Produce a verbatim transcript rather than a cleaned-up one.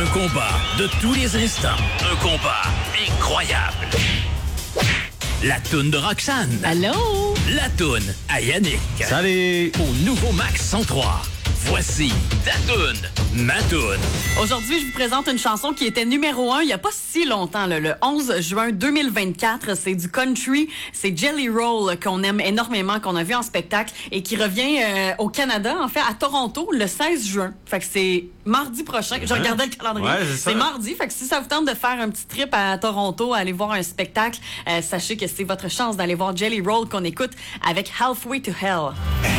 Un combat de tous les instants. Un combat incroyable. La toune de Roxane. Allô? La toune à Yannick. Salut! Au nouveau Max cent trois. Voici ta toune, ma toune. Aujourd'hui, je vous présente une chanson qui était numéro un il n'y a pas si longtemps, là, le onze juin deux mille vingt-quatre. C'est du country, c'est Jelly Roll qu'on aime énormément, qu'on a vu en spectacle et qui revient euh, au Canada, en fait, à Toronto, le seize juin. Fait que c'est mardi prochain. Je regardais le calendrier. Ouais, c'est ça. C'est mardi, fait que si ça vous tente de faire un petit trip à Toronto, aller voir un spectacle, euh, sachez que c'est votre chance d'aller voir Jelly Roll qu'on écoute avec Halfway to Hell.